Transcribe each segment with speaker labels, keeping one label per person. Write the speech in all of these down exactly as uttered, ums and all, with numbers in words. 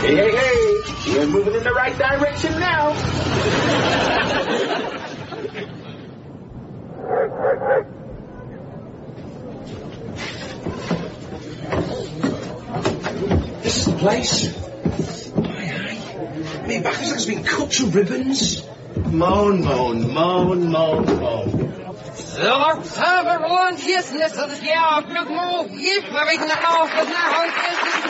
Speaker 1: Hey, hey, hey. We're moving in the right direction now.
Speaker 2: This is the place. Aye, aye. My back has been cut to ribbons.
Speaker 1: Moan, moan, moan, moan, moan.
Speaker 3: So, everyone, yes, this is yeah, big move. Yes, we're making the house, but now it's just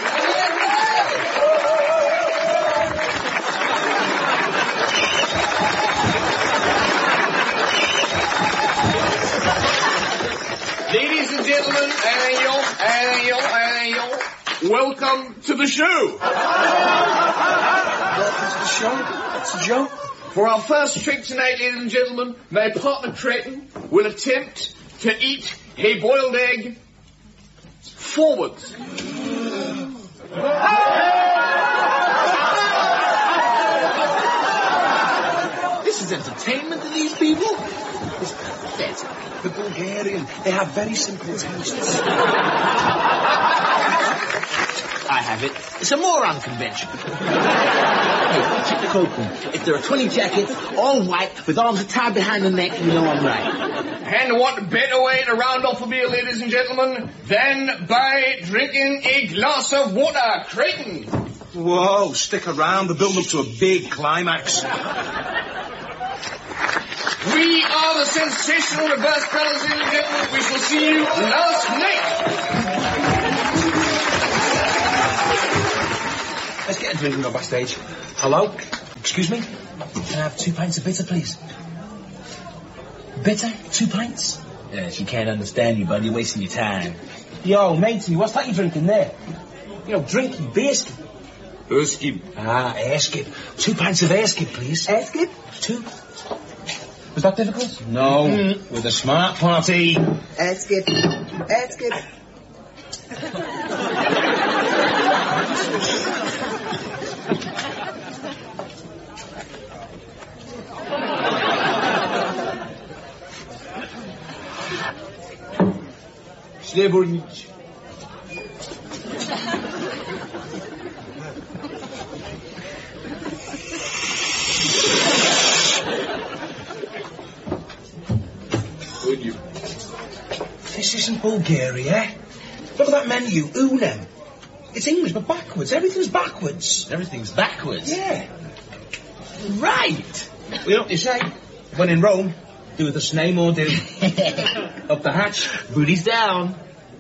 Speaker 4: Ladies and gentlemen, and you, and you, and you, welcome to the show.
Speaker 2: Welcome to the show. It's a joke.
Speaker 4: For our first trick tonight, ladies and gentlemen, my partner Creighton will attempt to eat a boiled egg forwards.
Speaker 2: This is entertainment to these people. It's pathetic. The Bulgarian, they have very simple tastes. I have it. It's a more unconventional. Hey, check the coat. If there are twenty jackets, all white, with arms tied behind the neck, you know I'm right.
Speaker 4: And what better way to round off a meal, ladies and gentlemen, than by drinking a glass of water, Creighton?
Speaker 2: Whoa, stick around. We're building up to a big climax.
Speaker 4: We are the sensational Reverse Brothers, ladies and gentlemen. We shall see you last night.
Speaker 2: Let's get a drink and go backstage. Hello? Excuse me? Can I have two pints of bitter, please? Bitter? Two pints? Yeah, she can't understand you, bud. You're wasting your time. Yo, matey, what's that you're drinking there? You know, drinky, beerskip.
Speaker 4: Erskip.
Speaker 2: Ah, airskip. Two pints of airskip, please. Airskip? Two. Was that difficult? No. Mm. With a smart party.
Speaker 5: Airskip. Airskip.
Speaker 4: Srebrenic.
Speaker 2: This isn't Bulgaria. Look at that menu, Unem. It's English, but backwards. Everything's backwards. Everything's backwards? Yeah. Right. Well, you know what you say? When in Rome, do the sname or do. Up the hatch, booties down.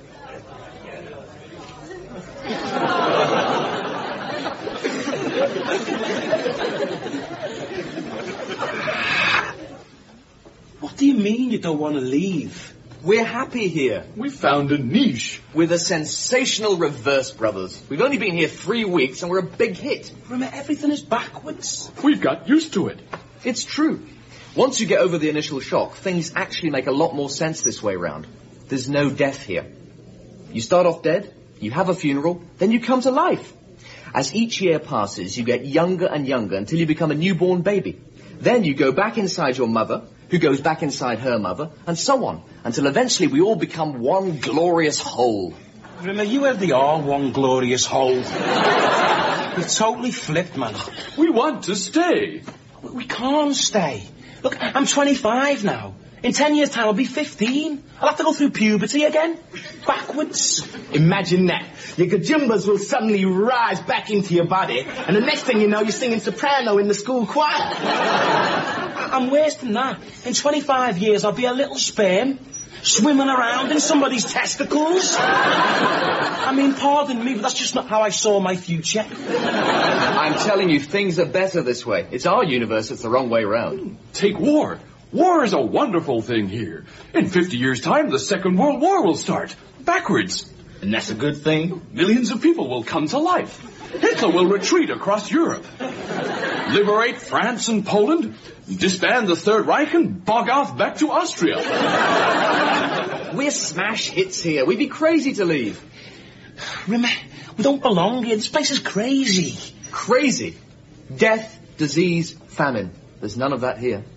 Speaker 2: What do you mean you don't want to leave?
Speaker 6: We're happy here.
Speaker 4: We found a niche.
Speaker 6: We're the sensational Reverse Brothers. We've only been here three weeks and we're a big hit.
Speaker 2: Remember, everything is backwards.
Speaker 4: We've got used to it.
Speaker 6: It's true. Once you get over the initial shock, things actually make a lot more sense this way round. There's no death here. You start off dead, you have a funeral, then you come to life. As each year passes, you get younger and younger until you become a newborn baby. Then you go back inside your mother, who goes back inside her mother, and so on, until eventually we all become one glorious whole.
Speaker 2: Remember, you really are one glorious whole. You've totally flipped, man.
Speaker 4: We want to stay.
Speaker 2: We can't stay. Look, I'm twenty-five now. In ten years' time, I'll be fifteen. I'll have to go through puberty again. Backwards.
Speaker 1: Imagine that. Your gajumbas will suddenly rise back into your body, and the next thing you know, you're singing soprano in the school choir.
Speaker 2: I'm worse than that. In twenty-five years, I'll be a little sperm, swimming around in somebody's testicles. I mean, pardon me, but that's just not how I saw my future.
Speaker 6: I'm telling you, things are better this way. It's our universe, it's the wrong way round.
Speaker 4: Take war. War is a wonderful thing here. In fifty years' time, the Second World War will start. Backwards.
Speaker 1: And that's a good thing.
Speaker 4: Millions of people will come to life. Hitler will retreat across Europe. Liberate France and Poland. Disband the Third Reich and bog off back to Austria.
Speaker 6: We're smash hits here. We'd be crazy to leave.
Speaker 2: Remember, we don't belong here. This place is crazy.
Speaker 6: Crazy? Death, disease, famine. There's none of that here.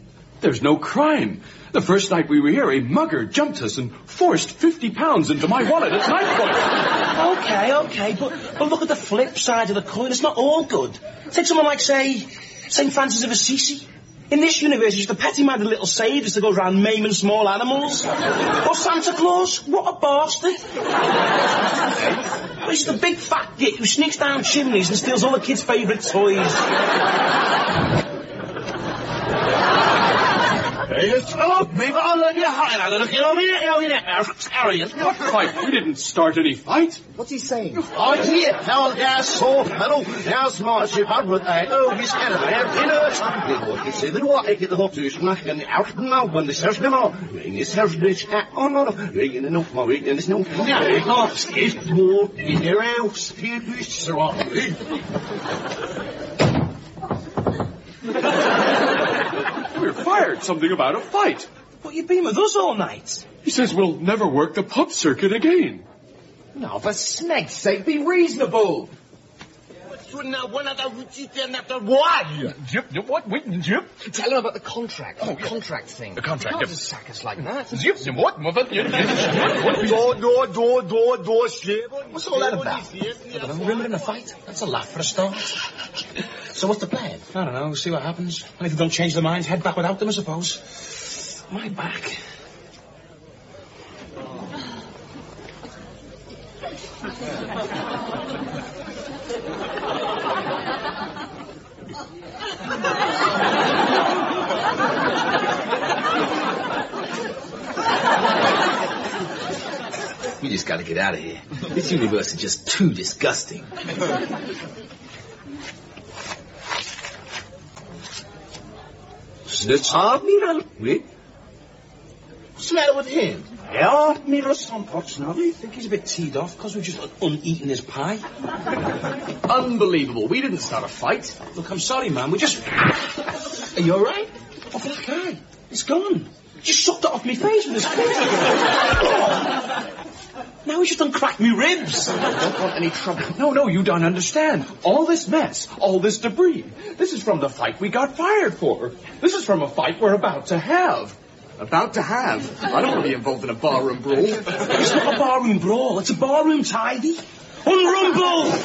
Speaker 4: There's no crime. The first night we were here, a mugger jumped us and forced fifty pounds into my wallet at night point.
Speaker 2: Okay, okay, but, but look at the flip side of the coin. It's not all good. Take someone like, say, Saint Francis of Assisi. In this universe, he's the petty-minded little sadist that goes around maiming small animals. Or Santa Claus. What a bastard. Well, he's the big fat git who sneaks down chimneys and steals all the kids' favourite toys.
Speaker 4: What fight? We didn't start any fight.
Speaker 1: What's he saying?
Speaker 7: Oh, yeah, hell, gas, so, metal, gas, march, you have with that. Oh, he's kind of there, you know. He said, the water, get the hot juice, and I can out now when the search them all. Ring is search rich, oh, no, ring in the no, my ring in this no. Yeah, oh, it's more in your house, here, Mister
Speaker 4: We're fired. Something about a fight.
Speaker 2: But you've been with us all night.
Speaker 4: He says we'll never work the pub circuit again.
Speaker 6: No, for snake's sake, be reasonable.
Speaker 7: What?
Speaker 8: What? Wait, Jip?
Speaker 6: Tell him about the contract.
Speaker 8: Oh,
Speaker 6: the
Speaker 8: yeah.
Speaker 6: contract thing.
Speaker 8: The contract,
Speaker 6: You can't
Speaker 8: yep.
Speaker 6: just sack us like that.
Speaker 8: Jip, what? What?
Speaker 7: Do, do, do, do, shit.
Speaker 2: What's all that about? Remember in a fight? That's a laugh for a start. So what's the plan? I don't know. See what happens. And if they don't change their minds, head back without them, I suppose. My back.
Speaker 1: We just gotta get out of here. This universe is just too disgusting. Wait. What's the matter with him?
Speaker 2: Yeah, Mira Sompots now. I think he's a bit teed off because we've just uneaten his pie.
Speaker 6: Unbelievable. We didn't start a fight.
Speaker 2: Look, I'm sorry, man. We just...
Speaker 1: Are you all right?
Speaker 2: Oh, for that guy. It's gone. Just sucked it off me face with his foot. Now he's just uncracked me ribs.
Speaker 6: I don't want any trouble.
Speaker 4: No, no, you don't understand. All this mess, all this debris, this is from the fight we got fired for. This is from a fight we're about to have.
Speaker 6: About to have. I don't want to be involved in a barroom brawl.
Speaker 2: It's not a barroom brawl. It's a barroom tidy. Unrumble!